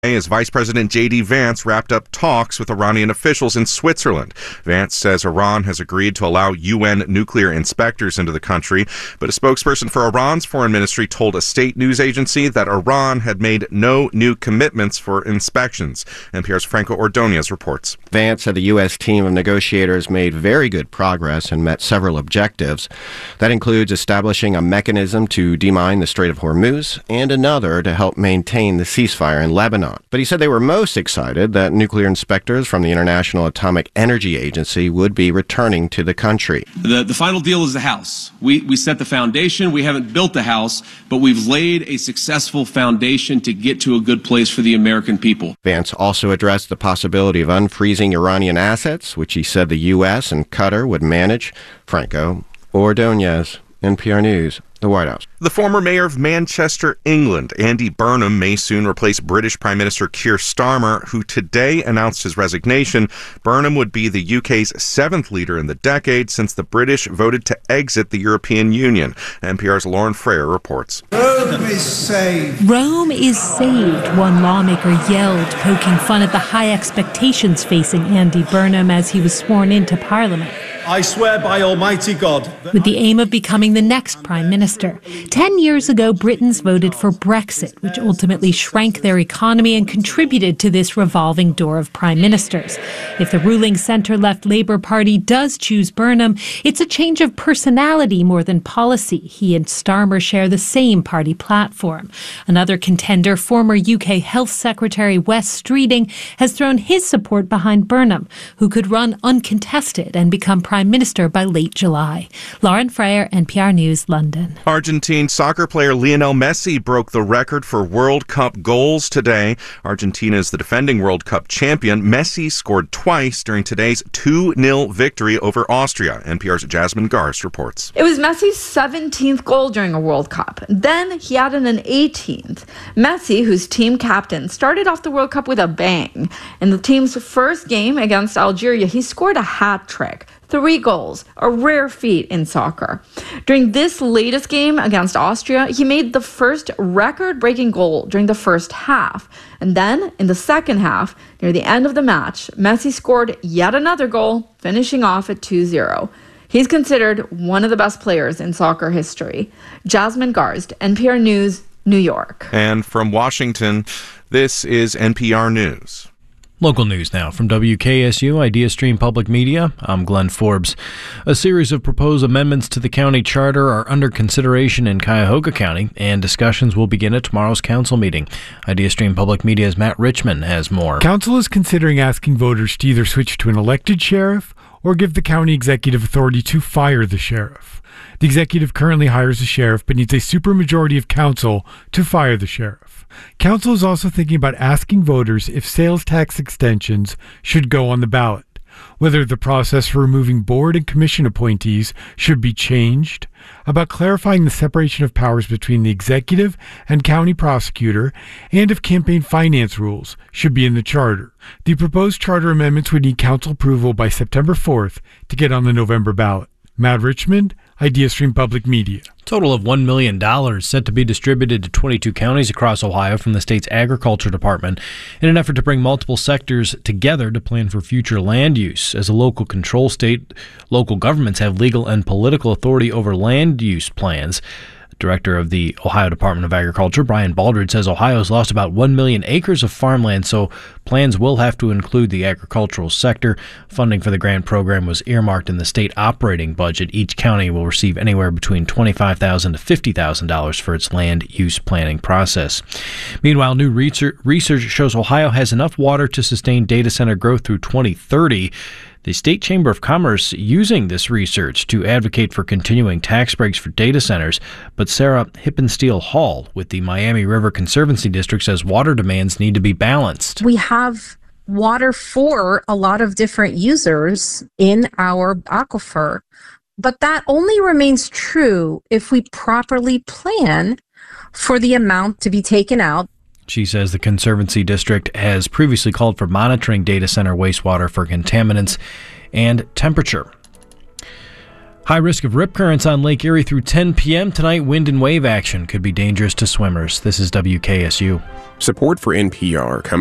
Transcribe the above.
As Vice President J.D. Vance wrapped up talks with Iranian officials in Switzerland. Vance says Iran has agreed to allow UN nuclear inspectors into the country, but a spokesperson for Iran's foreign ministry told a state news agency that Iran had made no new commitments for inspections. NPR's Franco Ordonez reports. Vance said the U.S. team of negotiators made very good progress and met several objectives. That includes establishing a mechanism to demine the Strait of Hormuz and another to help maintain the ceasefire in Lebanon. But he said they were most excited that nuclear inspectors from the International Atomic Energy Agency would be returning to the country. The final deal is the house. We set the foundation. We haven't built the house, but we've laid a successful foundation to get to a good place for the American people. Vance also addressed the possibility of unfreezing Iranian assets, which he said the U.S. and Qatar would manage. Franco Ordonez, NPR News, the White House. The former mayor of Manchester, England, Andy Burnham, may soon replace British Prime Minister Keir Starmer, who today announced his resignation. Burnham would be the UK's seventh leader in the decade since the British voted to exit the European Union. NPR's Lauren Frayer reports. Rome is saved. Rome is saved, one lawmaker yelled, poking fun at the high expectations facing Andy Burnham as he was sworn into Parliament. I swear by Almighty God. With the aim of becoming the next Prime Minister. 10 years ago, Britons voted for Brexit, which ultimately shrank their economy and contributed to this revolving door of prime ministers. If the ruling centre-left Labour Party does choose Burnham, it's a change of personality more than policy. He and Starmer share the same party platform. Another contender, former UK Health Secretary Wes Streeting, has thrown his support behind Burnham, who could run uncontested and become Prime Minister by late July. Lauren Frayer, NPR News, London. Argentine soccer player Lionel Messi broke the record for World Cup goals today. Argentina is the defending World Cup champion. Messi scored twice during today's 2-0 victory over Austria. NPR's Jasmine Garst reports. It was Messi's 17th goal during a World Cup. Then he added an 18th. Messi, who's team captain, started off the World Cup with a bang. In the team's first game against Algeria, he scored a hat trick. 3 goals, a rare feat in soccer. During this latest game against Austria, he made the first record-breaking goal during the first half. And then, in the second half, near the end of the match, Messi scored yet another goal, finishing off at 2-0. He's considered one of the best players in soccer history. Jasmine Garst, NPR News, New York. And from Washington, this is NPR News. Local news now from WKSU IdeaStream Public Media. I'm Glenn Forbes. A series of proposed amendments to the county charter are under consideration in Cuyahoga County, and discussions will begin at tomorrow's council meeting. IdeaStream Public Media's Matt Richman has more. Council is considering asking voters to either switch to an elected sheriff or give the county executive authority to fire the sheriff. The executive currently hires a sheriff but needs a supermajority of council to fire the sheriff. Council is also thinking about asking voters if sales tax extensions should go on the ballot, whether the process for removing board and commission appointees should be changed, about clarifying the separation of powers between the executive and county prosecutor, and if campaign finance rules should be in the charter. The proposed charter amendments would need council approval by September 4th to get on the November ballot. Matt Richmond, IdeaStream Public Media. Total of $1 million set to be distributed to 22 counties across Ohio from the state's Agriculture Department in an effort to bring multiple sectors together to plan for future land use. As a local control state, local governments have legal and political authority over land use plans. Director of the Ohio Department of Agriculture, Brian Baldridge, says Ohio's lost about 1 million acres of farmland, so plans will have to include the agricultural sector. Funding for the grant program was earmarked in the state operating budget. Each county will receive anywhere between $25,000 to $50,000 for its land use planning process. Meanwhile, new research shows Ohio has enough water to sustain data center growth through 2030. The State Chamber of Commerce using this research to advocate for continuing tax breaks for data centers, but Sarah Hippensteel Hall with the Miami River Conservancy District says water demands need to be balanced. We have water for a lot of different users in our aquifer, but that only remains true if we properly plan for the amount to be taken out. She says the Conservancy District has previously called for monitoring data center wastewater for contaminants and temperature. High risk of rip currents on Lake Erie through 10 p.m. tonight. Wind and wave action could be dangerous to swimmers. This is WKSU. Support for NPR comes